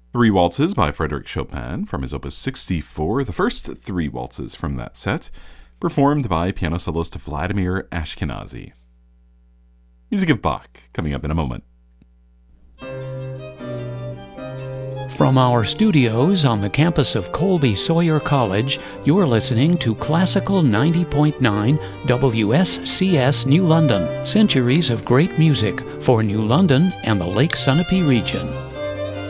Three Waltzes by Frédéric Chopin from his Opus 64, the first three waltzes from that set, performed by piano soloist Vladimir Ashkenazy. Music of Bach, coming up in a moment. From our studios on the campus of Colby Sawyer College, you're listening to Classical 90.9 WSCS New London, centuries of great music for New London and the Lake Sunapee region.